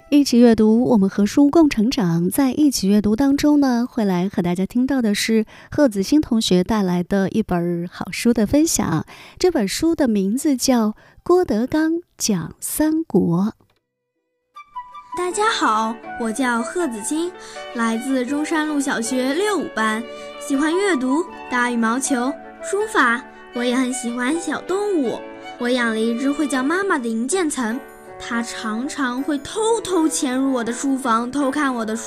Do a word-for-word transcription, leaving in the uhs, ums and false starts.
一起阅读，我们和书共成长。在一起阅读当中呢，会来和大家听到的是贺子欣同学带来的一本好书的分享。这本书的名字叫《郭德纲讲三国》。 大家好，我叫贺子欣，来自中山路小学六五班，喜欢阅读、打羽毛球、书法，我也很喜欢小动物。我养了一只会叫妈妈的银渐层，它常常会偷偷潜入我的书房，偷看我的书。